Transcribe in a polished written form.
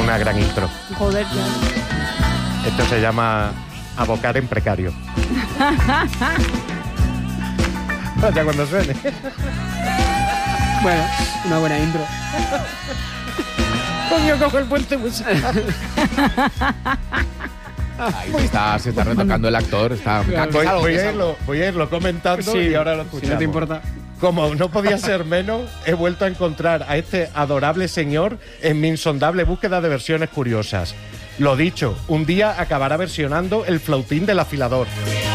una gran intro. Joder, ya. Esto se llama abocar en precario. Ya cuando suene. Bueno, una buena intro. Coño, cojo el puente musical. Ahí se está retocando el actor. Voy a irlo comentando Sí, y ahora lo escuchamos. si no te importa. Como no podía ser menos, he vuelto a encontrar a este adorable señor en mi insondable búsqueda de versiones curiosas. Lo dicho, un día acabará versionando el flautín del afilador.